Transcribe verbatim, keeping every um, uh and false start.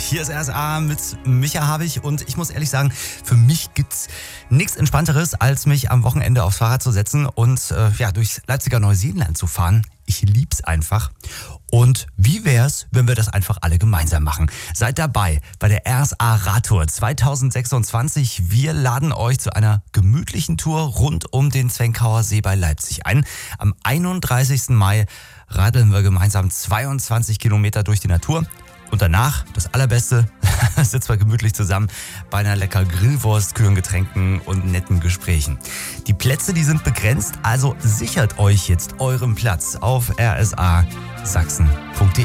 Hier ist R S A mit Micha Habich und ich muss ehrlich sagen, für mich gibt's nichts Entspannteres, als mich am Wochenende aufs Fahrrad zu setzen und äh, ja, durchs Leipziger Neuseeland zu fahren. Ich lieb's einfach. Und wie wär's, wenn wir das einfach alle gemeinsam machen? Seid dabei bei der R S A Radtour zwanzig sechsundzwanzig. Wir laden euch zu einer gemütlichen Tour rund um den Zwenkauer See bei Leipzig ein. Am einunddreißigsten Mai radeln wir gemeinsam zweiundzwanzig Kilometer durch die Natur. Und danach, das Allerbeste, sitzen wir gemütlich zusammen bei einer lecker Grillwurst, kühlen Getränken und netten Gesprächen. Die Plätze, die sind begrenzt, also sichert euch jetzt euren Platz auf r s a sachsen punkt de.